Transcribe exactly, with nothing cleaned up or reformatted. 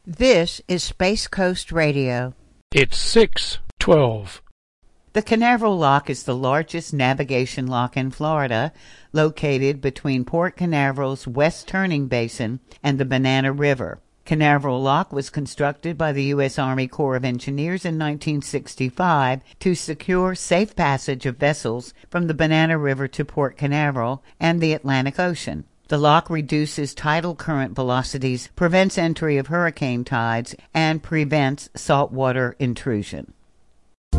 This is Space Coast Radio. It's six twelve. The Canaveral Lock is the largest navigation lock in Florida, located between Port Canaveral's West Turning Basin and the Banana River. Canaveral Lock was constructed by the U S Army Corps of Engineers in nineteen sixty-five to secure safe passage of vessels from the Banana River to Port Canaveral and the Atlantic Ocean. The lock reduces tidal current velocities, prevents entry of hurricane tides, and prevents saltwater intrusion.